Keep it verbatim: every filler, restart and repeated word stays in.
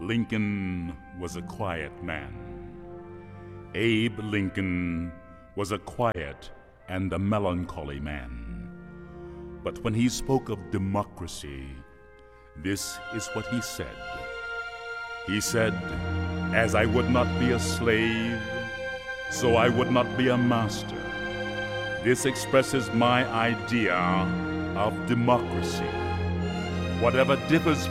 Lincoln was a quiet man. Abe Lincoln was a quiet and a melancholy man. But when he spoke of democracy, this is what he said. He said, "As I would not be a slave, so I would not be a master." This expresses my idea of democracy. Whatever differs